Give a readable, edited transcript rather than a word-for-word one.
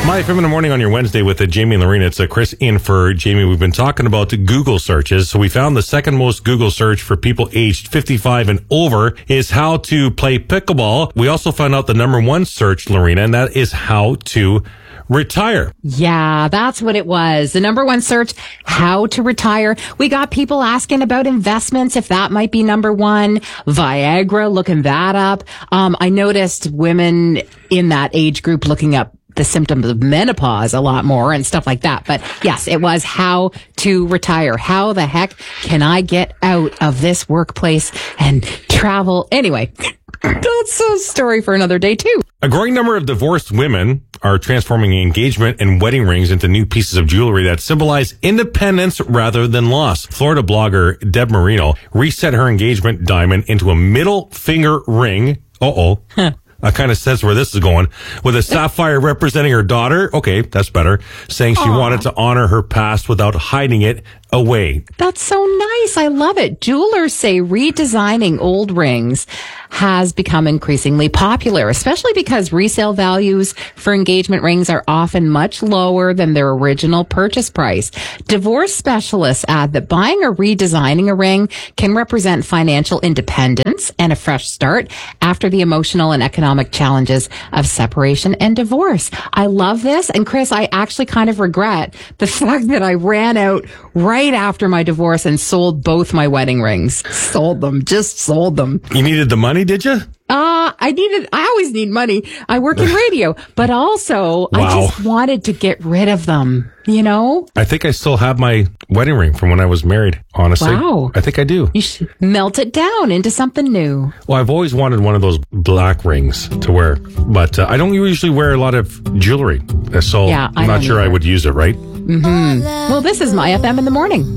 My FM in the morning on your Wednesday with Jamie and Lorena. It's Chris in for Jamie. We've been talking about Google searches. So we found the second most Google search for people aged 55 and over is how to play pickleball. We also found out the number one search, Lorena, and that is how to retire. Yeah, that's what it was. The number one search, how to retire. We got people asking about investments, if that might be number one. Viagra, looking that up. I noticed women in that age group looking up the symptoms of menopause a lot more and stuff like that. But yes, it was how to retire. How the heck can I get out of this workplace and travel? Anyway, that's a story for another day too. A growing number of divorced women are transforming engagement and wedding rings into new pieces of jewelry that symbolize independence rather than loss. Florida blogger Deb Marino reset her engagement diamond into a middle finger ring. I kind of sense where this is going. With a sapphire representing her daughter. Okay, that's better. Saying she wanted to honor her past without hiding it away. That's so nice. I love it. Jewelers say redesigning old rings has become increasingly popular, especially because resale values for engagement rings are often much lower than their original purchase price. Divorce specialists add that buying or redesigning a ring can represent financial independence and a fresh start after the emotional and economic challenges of separation and divorce. I love this. And Chris, I actually kind of regret the fact that I ran out right after my divorce and sold both my wedding rings. Sold them. You needed the money, did you? I always need money. I work in radio, but also I just wanted to get rid of them, you know? I think I still have my wedding ring from when I was married, honestly. Wow. I think I do. You should melt it down into something new. Well, I've always wanted one of those black rings to wear, but I don't usually wear a lot of jewelry. So I'm not sure I would use it, right? Well, this is My FM in the morning.